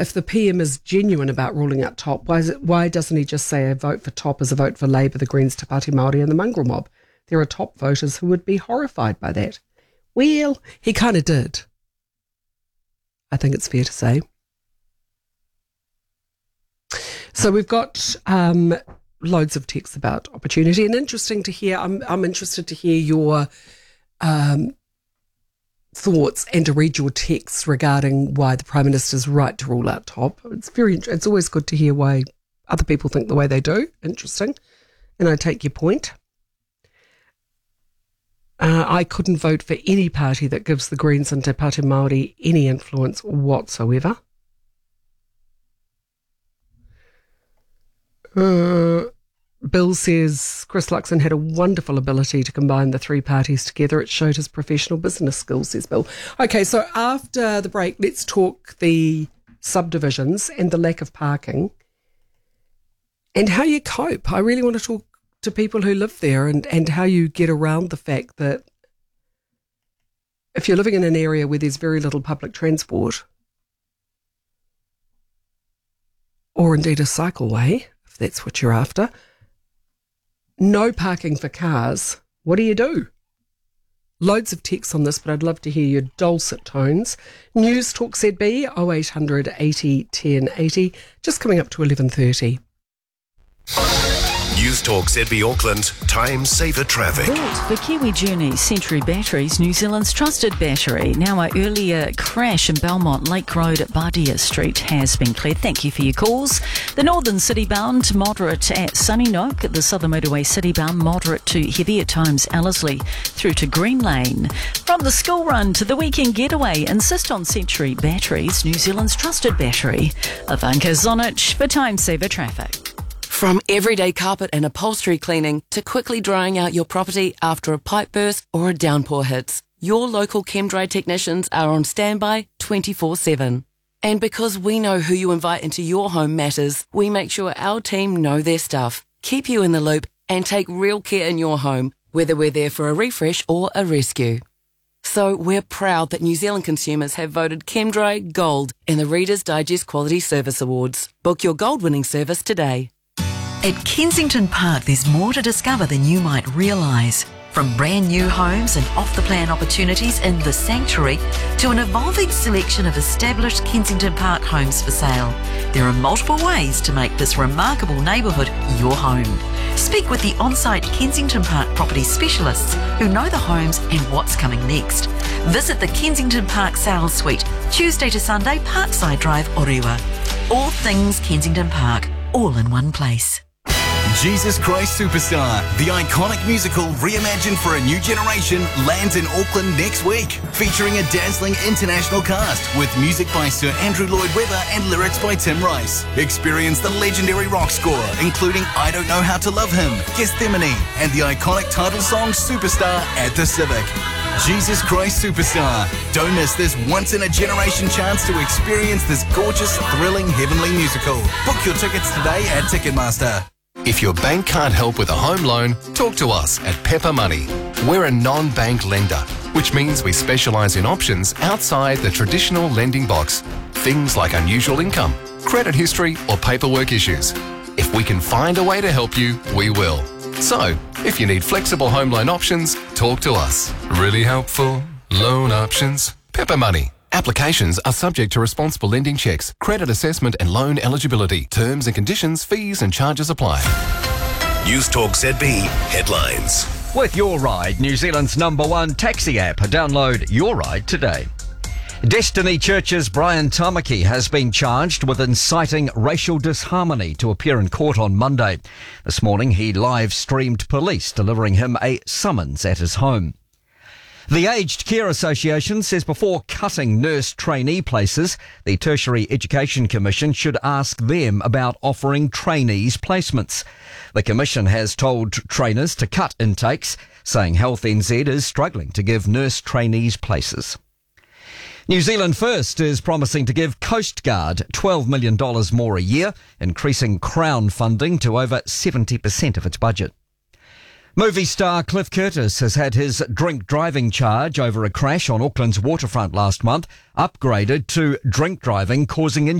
if the PM is genuine about ruling out TOP, why doesn't he just say a vote for TOP is a vote for Labour, the Greens, Te Pāti Māori and the mongrel mob? There are TOP voters who would be horrified by that. Well, he kind of did. I think it's fair to say. So we've got loads of texts about opportunity, and interesting to hear. I'm interested to hear your thoughts and to read your texts regarding why the Prime Minister's right to rule out TOP. It's always good to hear why other people think the way they do. Interesting, and I take your point. I couldn't vote for any party that gives the Greens and Te Pāti Māori any influence whatsoever. Bill says Chris Luxon had a wonderful ability to combine the three parties together. It showed his professional business skills, says Bill. Okay, so after the break, let's talk the subdivisions and the lack of parking and how you cope. I really want to talk to people who live there and how you get around the fact that if you're living in an area where there's very little public transport, or indeed a cycleway, if that's what you're after, no parking for cars, what do? Loads of texts on this, but I'd love to hear your dulcet tones. News Talk ZB 0800 80 10 80, just coming up to 11:30. News Talk ZB Auckland, time saver traffic. Built for Kiwi Journey, Century Batteries, New Zealand's trusted battery. Now, our earlier crash in Belmont Lake Road at Bardia Street has been cleared. Thank you for your calls. The northern city-bound, moderate at Sunninoak. The southern motorway city-bound, moderate to heavy at times, Ellerslie through to Green Lane. From the school run to the weekend getaway, insist on Century Batteries, New Zealand's trusted battery. Ivanka Zonic for time saver traffic. From everyday carpet and upholstery cleaning to quickly drying out your property after a pipe burst or a downpour hits, your local ChemDry technicians are on standby 24/7. And because we know who you invite into your home matters, we make sure our team know their stuff, keep you in the loop and take real care in your home, whether we're there for a refresh or a rescue. So we're proud that New Zealand consumers have voted ChemDry Gold in the Reader's Digest Quality Service Awards. Book your gold-winning service today. At Kensington Park, there's more to discover than you might realise. From brand new homes and off-the-plan opportunities in The Sanctuary to an evolving selection of established Kensington Park homes for sale, there are multiple ways to make this remarkable neighbourhood your home. Speak with the on-site Kensington Park property specialists who know the homes and what's coming next. Visit the Kensington Park Sales Suite, Tuesday to Sunday, Parkside Drive, Orewa. All things Kensington Park, all in one place. Jesus Christ Superstar, the iconic musical reimagined for a new generation, lands in Auckland next week, featuring a dazzling international cast with music by Sir Andrew Lloyd Webber and lyrics by Tim Rice. Experience the legendary rock score, including I Don't Know How to Love Him, Gethsemane, and the iconic title song Superstar at the Civic. Jesus Christ Superstar. Don't miss this once-in-a-generation chance to experience this gorgeous, thrilling, heavenly musical. Book your tickets today at Ticketmaster. If your bank can't help with a home loan, talk to us at Pepper Money. We're a non-bank lender, which means we specialise in options outside the traditional lending box. Things like unusual income, credit history or paperwork issues. If we can find a way to help you, we will. So, if you need flexible home loan options, talk to us. Really helpful loan options. Pepper Money. Applications are subject to responsible lending checks, credit assessment and loan eligibility. Terms and conditions, fees and charges apply. News Talk ZB headlines. With Your Ride, New Zealand's #1 taxi app. Download Your Ride today. Destiny Church's Brian Tamaki has been charged with inciting racial disharmony to appear in court on Monday. This morning he live-streamed police delivering him a summons at his home. The Aged Care Association says before cutting nurse trainee places, the Tertiary Education Commission should ask them about offering trainees placements. The Commission has told trainers to cut intakes, saying Health NZ is struggling to give nurse trainees places. New Zealand First is promising to give Coast Guard $12 million more a year, increasing Crown funding to over 70% of its budget. Movie star Cliff Curtis has had his drink driving charge over a crash on Auckland's waterfront last month upgraded to drink driving causing injury.